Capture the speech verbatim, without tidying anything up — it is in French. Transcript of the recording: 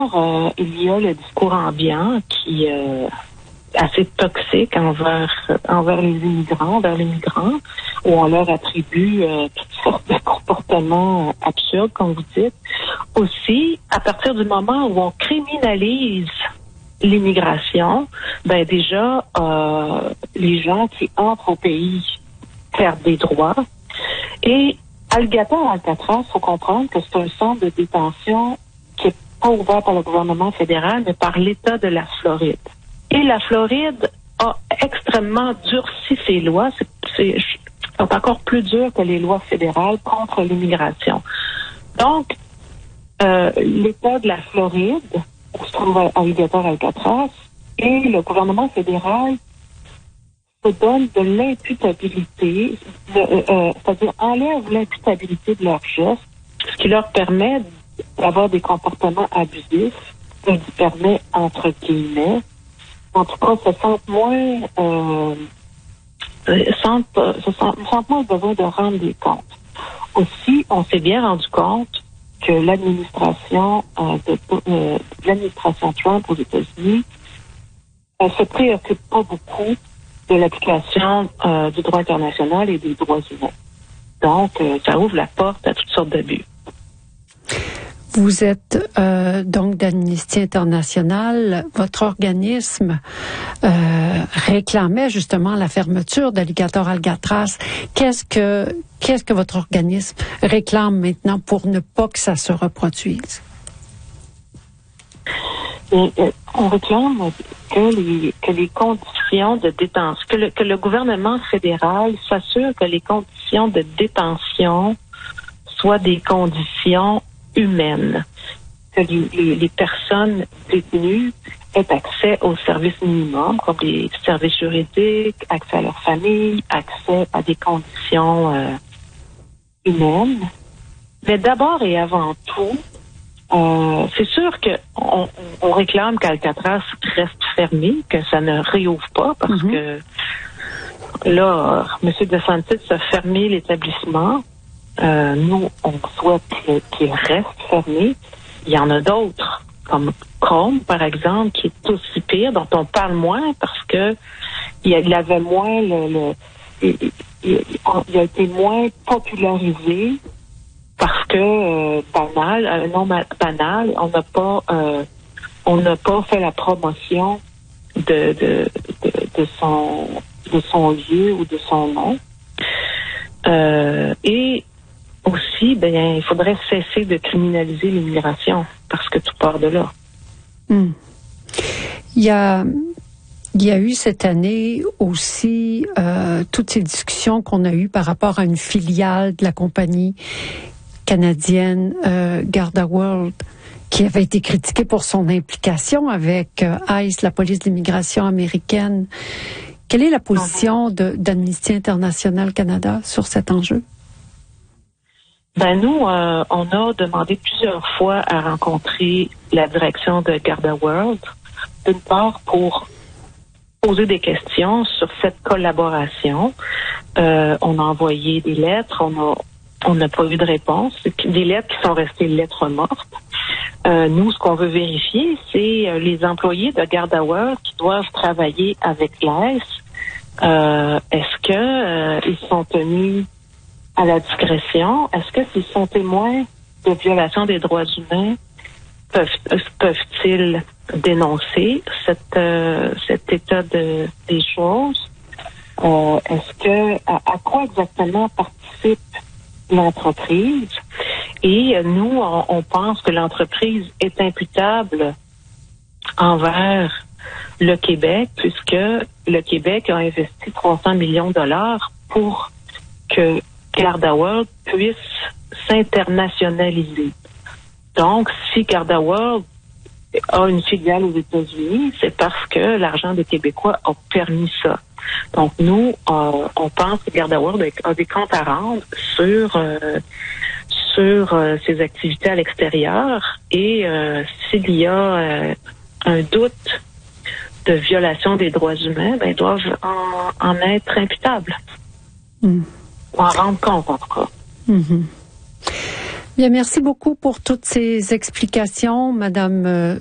euh, il y a le discours ambiant qui est euh, assez toxique envers envers les immigrants, envers les migrants, où on leur attribue euh, toutes sortes de comportements euh, absurdes, comme vous dites. Aussi, à partir du moment où on criminalise l'immigration, ben déjà, euh, les gens qui entrent au pays perdent des droits. Et Alligator Alcatraz, il faut comprendre que c'est un centre de détention qui est pas ouvert par le gouvernement fédéral, mais par l'État de la Floride. Et la Floride a extrêmement durci ses lois. C'est, c'est, c'est encore plus dur que les lois fédérales contre l'immigration. Donc, euh, l'État de la Floride, où se trouve Alligator Alcatraz, et le gouvernement fédéral se donne de l'imputabilité, de, euh, c'est-à-dire enlève l'imputabilité de leurs gestes, ce qui leur permet d'avoir des comportements abusifs, ce qui permet, entre guillemets, en tout cas, se sentent moins, euh, sentent, se sentent, sentent moins besoin de rendre des comptes. Aussi, on s'est bien rendu compte que l'administration euh, de, euh, l'administration Trump aux États-Unis euh, se préoccupe pas beaucoup de l'application euh, du droit international et des droits humains. Donc, euh, ça ouvre la porte à toutes sortes d'abus. Vous êtes euh, donc d'Amnesty International. Votre organisme euh, réclamait justement la fermeture d'Alligator Alcatraz. Qu'est-ce que qu'est-ce que votre organisme réclame maintenant pour ne pas que ça se reproduise? Et, euh, on réclame que les que les conditions de détention, que le, que le gouvernement fédéral s'assure que les conditions de détention soient des conditions humaines, que les, les, les personnes détenues aient accès aux services minimums, comme les services juridiques, accès à leur famille, accès à des conditions euh, humaines. Mais d'abord et avant tout, euh, c'est sûr que on, on réclame qu'Alcatraz reste fermé, que ça ne réouvre pas, parce mm-hmm. que là, M. DeSantis a fermé l'établissement. Euh, nous, on souhaite qu'il reste fermé. Il y en a d'autres, comme Chrome, par exemple, qui est aussi pire, dont on parle moins parce que il avait moins le, le il, il, il a été moins popularisé parce que euh, banal, un nom banal, on n'a pas euh, on n'a pas fait la promotion de de, de de son de son lieu ou de son nom. Euh, et aussi, ben, il faudrait cesser de criminaliser l'immigration parce que tout part de là. Hum. Il y a, il y a eu cette année aussi euh, toutes ces discussions qu'on a eues par rapport à une filiale de la compagnie canadienne euh, Garda World qui avait été critiquée pour son implication avec euh, ICE, la police de l'immigration américaine. Quelle est la position de, d'Amnesty International Canada sur cet enjeu? Ben nous, euh, on a demandé plusieurs fois à rencontrer la direction de Garda World, d'une part pour poser des questions sur cette collaboration. Euh, on a envoyé des lettres, on a on n'a pas eu de réponse, des lettres qui sont restées lettres mortes. Euh, nous, ce qu'on veut vérifier, c'est euh, les employés de Garda World qui doivent travailler avec l'ICE. Euh, est-ce que euh, ils sont tenus à la discrétion? Est-ce que s'ils sont témoins de violation des droits humains, peuvent, peuvent-ils dénoncer cette, euh, cet état de, des choses? Euh, est-ce que, à, à quoi exactement participe l'entreprise? Et euh, nous, on, on pense que l'entreprise est imputable envers le Québec, puisque le Québec a investi trois cents millions de dollars pour que Garda World puisse s'internationaliser. Donc, si Garda World a une filiale aux États-Unis, c'est parce que l'argent des Québécois a permis ça. Donc, nous, euh, on pense que Garda World a des comptes à rendre sur euh, sur euh, ses activités à l'extérieur et euh, s'il y a euh, un doute de violation des droits humains, ben, ils doivent en, en être imputables. Mm. Ou en rendre compte, en tout cas. Mm-hmm. Bien, merci beaucoup pour toutes ces explications, Madame